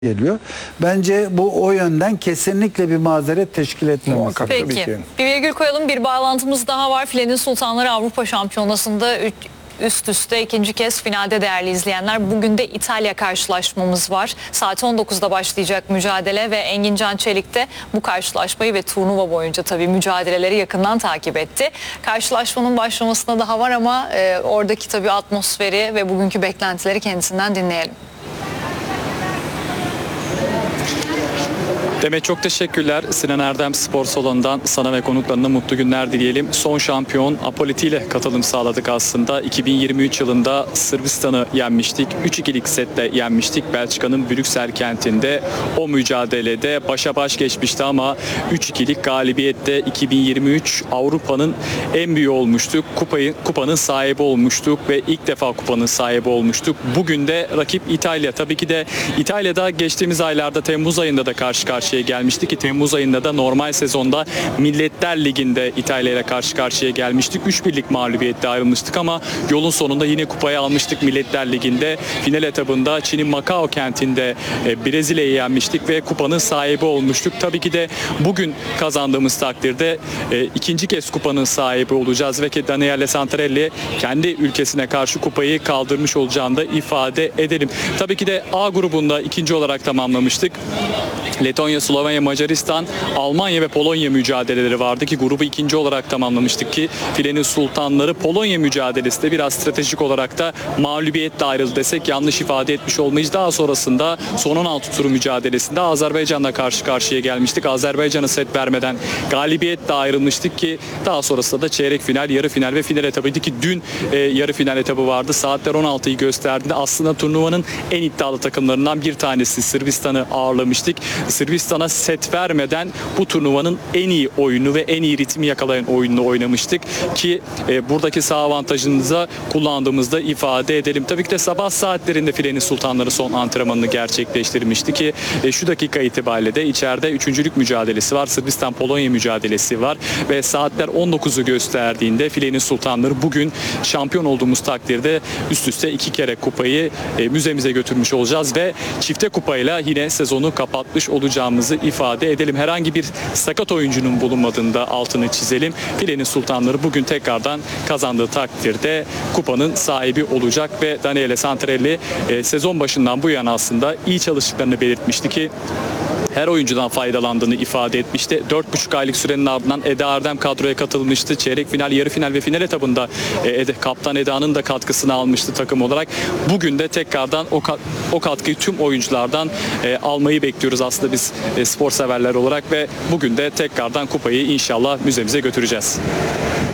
geliyor. Bence bu o yönden kesinlikle bir mazeret teşkil etmemesi. Muhakkak, tabii Peki. ki. Bir virgül koyalım. Bir bağlantımız daha var. Filenin Sultanları Avrupa Şampiyonası'nda üst üste ikinci kez finalde değerli izleyenler. Bugün de İtalya karşılaşmamız var. Saat 19'da başlayacak mücadele ve Engin Can Çelik de bu karşılaşmayı ve turnuva boyunca tabii mücadeleleri yakından takip etti. Karşılaşmanın başlamasına daha var ama oradaki tabii atmosferi ve bugünkü beklentileri kendisinden dinleyelim. Demet, çok teşekkürler. Sinan Erdem Spor Salonu'ndan sana ve konuklarına mutlu günler dileyelim. Son şampiyon Apoliti ile katılım sağladık aslında. 2023 yılında Sırbistan'ı yenmiştik. 3-2'lik setle yenmiştik. Belçika'nın Brüksel kentinde o mücadelede başa baş geçmişti ama 3-2'lik galibiyette 2023 Avrupa'nın en büyüğü olmuştuk. Kupanın sahibi olmuştuk ve ilk defa kupanın sahibi olmuştuk. Bugün de rakip İtalya. Tabii ki de İtalya'da geçtiğimiz aylarda Temmuz ayında da karşı karşıya gelmişti ki Temmuz ayında da normal sezonda Milletler Ligi'nde İtalya ile karşı karşıya gelmiştik. 3-1'lik mağlubiyetle ayrılmıştık ama yolun sonunda yine kupayı almıştık Milletler Ligi'nde. Final etabında Çin'in Macao kentinde Brezilya'yı yenmiştik ve kupanın sahibi olmuştuk. Tabii ki de bugün kazandığımız takdirde ikinci kez kupanın sahibi olacağız ve ki Daniele Santarelli kendi ülkesine karşı kupayı kaldırmış olacağını da ifade edelim. Tabii ki de A grubunda ikinci olarak tamamlamıştık. Letonya, Slovenya, Macaristan, Almanya ve Polonya mücadeleleri vardı ki grubu ikinci olarak tamamlamıştık ki Filenin Sultanları Polonya mücadelesi de biraz stratejik olarak da mağlubiyetle ayrıldı desek yanlış ifade etmiş olmayız. Daha sonrasında son 16 turu mücadelesinde Azerbaycan'la karşı karşıya gelmiştik. Azerbaycan'a set vermeden galibiyetle ayrılmıştık ki daha sonrasında da çeyrek final, yarı final ve final etabıydı ki dün yarı final etabı vardı. Saatler 16'yı gösterdiğinde aslında turnuvanın en iddialı takımlarından bir tanesi Sırbistan'ı ağırlamıştık. Sırbistan'a set vermeden bu turnuvanın en iyi oyunu ve en iyi ritmi yakalayan oyununu oynamıştık ki buradaki saha avantajınıza kullandığımızda ifade edelim. Tabii ki de sabah saatlerinde Filenin Sultanları son antrenmanını gerçekleştirmişti ki şu dakika itibariyle de içeride üçüncülük mücadelesi var. Sırbistan-Polonya mücadelesi var ve saatler 19'u gösterdiğinde Filenin Sultanları bugün şampiyon olduğumuz takdirde üst üste 2 kere kupayı müzemize götürmüş olacağız ve çifte kupayla yine sezonu kapatmış olacağımızı ifade edelim. Herhangi bir sakat oyuncunun bulunmadığında altını çizelim. Filenin Sultanları bugün tekrardan kazandığı takdirde kupanın sahibi olacak ve Daniele Santarelli sezon başından bu yana aslında iyi çalıştıklarını belirtmişti ki her oyuncudan faydalandığını ifade etmişti. 4,5 aylık sürenin ardından Eda Erdem kadroya katılmıştı. Çeyrek final, yarı final ve final etabında Kaptan Eda'nın da katkısını almıştı takım olarak. Bugün de tekrardan o katkıyı tüm oyunculardan almayı bekliyoruz aslında biz spor severler olarak ve bugün de tekrardan kupayı inşallah müzemize götüreceğiz.